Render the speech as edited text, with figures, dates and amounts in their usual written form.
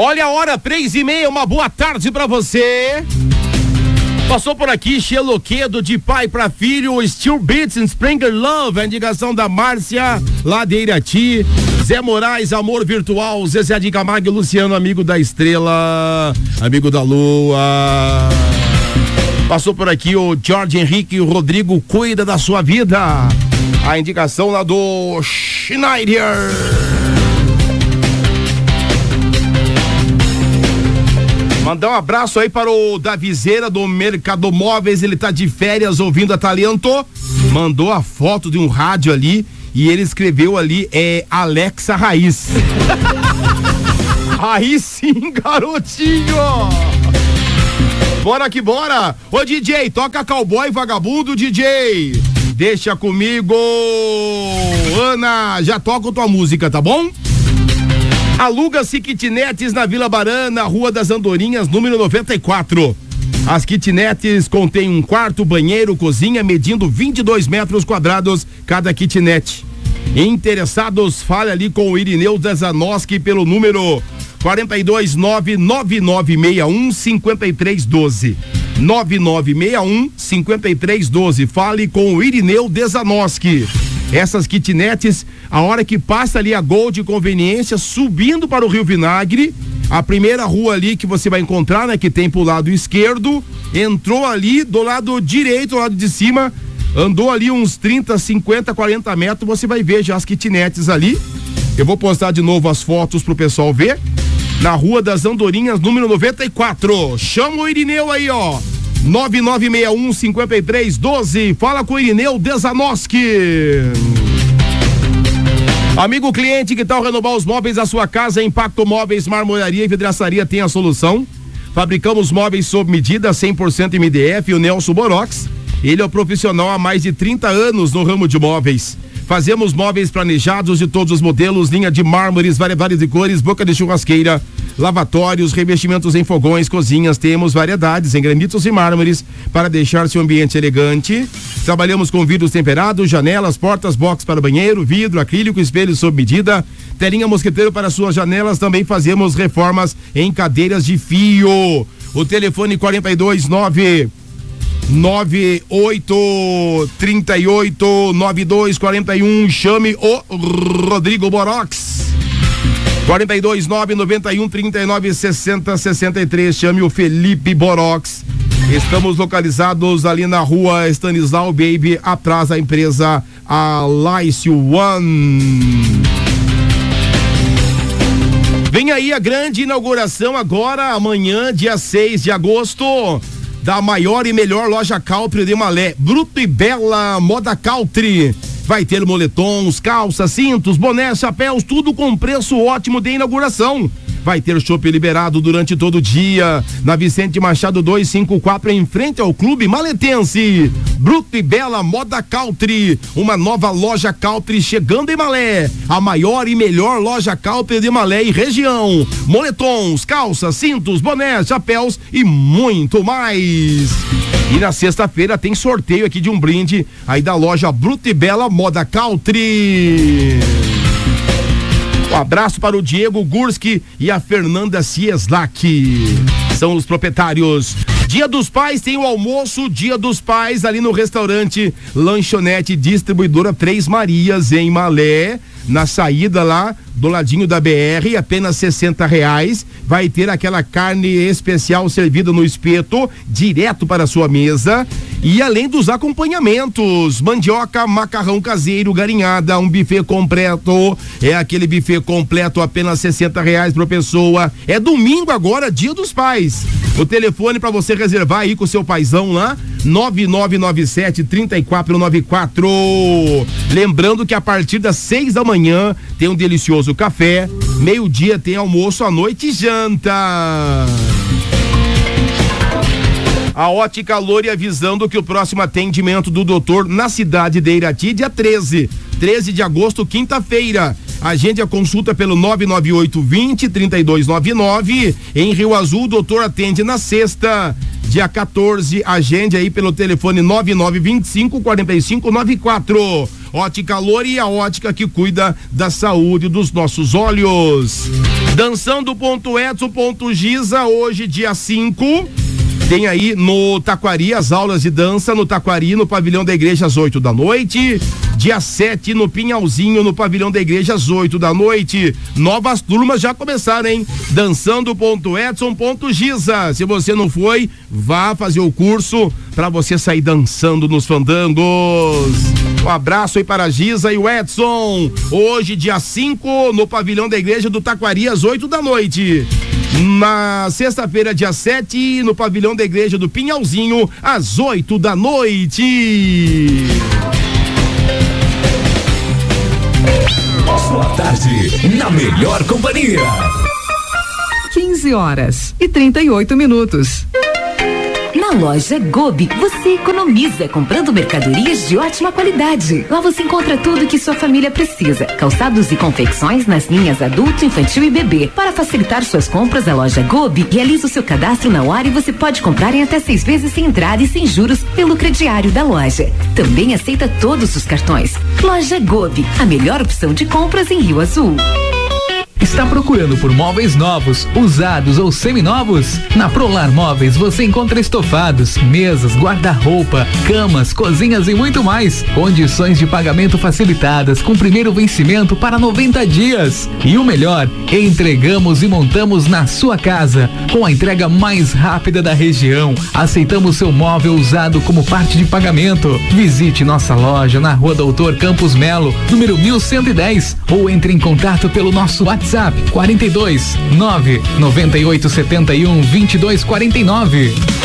Olha a hora, 3:30, uma boa tarde pra você. Passou por aqui Xeloquedo, de pai pra filho, Steel Beats and Springer Love, a indicação da Márcia, lá de Irati. Zé Moraes, Amor Virtual, Zezé de Camargo e Luciano, amigo da estrela, amigo da lua. Passou por aqui o Jorge Henrique e o Rodrigo, Cuida da Sua Vida. A indicação lá do Schneider. Mandar um abraço aí para o Davizeira do Mercado Móveis, ele tá de férias ouvindo a Talento, mandou a foto de um rádio ali e ele escreveu ali, Alexa Raiz. Aí sim, garotinho! Bora que bora! Ô DJ, toca Cowboy Vagabundo, DJ! Deixa comigo! Ana, já toca tua música, tá bom? Aluga-se kitnetes na Vila Barana, Rua das Andorinhas, número 94. As kitnetes contêm um quarto, banheiro, cozinha, medindo 22 metros quadrados cada kitnet. Interessados, fale ali com o Irineu Zanoski pelo número 42999615312. 9961-5312. Fale com o Irineu Zanoski. Essas kitnetes, a hora que passa ali a Gol de Conveniência, subindo para o Rio Vinagre, a primeira rua ali que você vai encontrar, né, que tem pro lado esquerdo, entrou ali do lado direito, do lado de cima, andou ali uns 30, 50, 40 metros, você vai ver já as kitnetes ali. Eu vou postar de novo as fotos pro pessoal ver. Na Rua das Andorinhas, número 94. Chama o Irineu aí, ó. 9961-5312. Fala com o Irineu Zanoski. Amigo cliente, que tal renovar os móveis da sua casa? Impacto Móveis, Marmoraria e Vidraçaria tem a solução. Fabricamos móveis sob medida, 100% MDF. E o Nelson Borox, ele é o profissional há mais de 30 anos no ramo de móveis. Fazemos móveis planejados de todos os modelos, linha de mármores, variedades de cores, boca de churrasqueira, lavatórios, revestimentos em fogões, cozinhas. Temos variedades em granitos e mármores para deixar seu ambiente elegante. Trabalhamos com vidros temperados, janelas, portas, box para banheiro, vidro, acrílico, espelho sob medida, telinha mosqueteiro para suas janelas. Também fazemos reformas em cadeiras de fio. O telefone 429-8838-9241. Chame o Rodrigo Borox. 429-91-39-60-63. Chame o Felipe Borox. Estamos localizados ali na Rua Stanislau Baby, atrás da empresa Alice One. Vem aí a grande inauguração agora, amanhã, dia 6 de agosto, da maior e melhor loja country de Malé, Bruto e Bela Moda Country. Vai ter moletons, calças, cintos, bonés, chapéus, tudo com preço ótimo de inauguração. Vai ter chopp liberado durante todo o dia, na Vicente Machado 254, em frente ao Clube Maletense. Bruto e Bela Moda Country, uma nova loja country chegando em Malé, a maior e melhor loja country de Malé e região. Moletons, calças, cintos, bonés, chapéus e muito mais. E na sexta-feira tem sorteio aqui de um brinde aí da loja Bruto e Bela Moda Country. Um abraço para o Diego Gurski e a Fernanda Cieslak. São os proprietários. Dia dos Pais tem o almoço Dia dos Pais ali no restaurante Lanchonete Distribuidora Três Marias em Malé, na saída lá do ladinho da BR, apenas R$60. Vai ter aquela carne especial servida no espeto direto para a sua mesa. E além dos acompanhamentos, mandioca, macarrão caseiro, garinhada, um buffet completo. É aquele buffet completo, apenas R$60 por pessoa. É domingo agora, Dia dos Pais. O telefone para você reservar aí com o seu paizão lá, 9997-3494. Lembrando que a partir das 6 da manhã tem um delicioso café, meio-dia tem almoço, à noite e janta. A Ótica Lore avisando que o próximo atendimento do doutor na cidade de Irati, dia 13 de agosto, quinta-feira. Agende a consulta pelo 998-20-3299. Em Rio Azul, o doutor atende na sexta, dia 14. Agende aí pelo telefone 9925-4594. Ótica Lore, a ótica que cuida da saúde dos nossos olhos. Dançando.edson.giza, hoje dia 5. Tem aí no Taquari as aulas de dança no Taquari, no pavilhão da igreja às 8 da noite. Dia 7 no Pinhalzinho, no pavilhão da igreja às 8 da noite. Novas turmas já começaram, hein? Dançando.edson.giza. Se você não foi, vá fazer o curso pra você sair dançando nos fandangos. Um abraço aí para a Giza e o Edson. Hoje, dia 5, no pavilhão da igreja do Taquari, às 8 da noite. Na sexta-feira, dia 7, no pavilhão da igreja do Pinhalzinho, às 8 da noite. Sua tarde, na melhor companhia. 15h38. Na loja Gobi, você economiza comprando mercadorias de ótima qualidade. Lá você encontra tudo que sua família precisa. Calçados e confecções nas linhas adulto, infantil e bebê. Para facilitar suas compras, a loja Gobi realiza o seu cadastro na hora e você pode comprar em até 6 vezes sem entrada e sem juros pelo crediário da loja. Também aceita todos os cartões. Loja Gobi, a melhor opção de compras em Rio Azul. Está procurando por móveis novos, usados ou seminovos? Na Prolar Móveis você encontra estofados, mesas, guarda-roupa, camas, cozinhas e muito mais. Condições de pagamento facilitadas com primeiro vencimento para 90 dias. E o melhor, entregamos e montamos na sua casa, com a entrega mais rápida da região. Aceitamos seu móvel usado como parte de pagamento. Visite nossa loja na Rua Doutor Campos Melo, número 1110, ou entre em contato pelo nosso WhatsApp 42 99871 2249.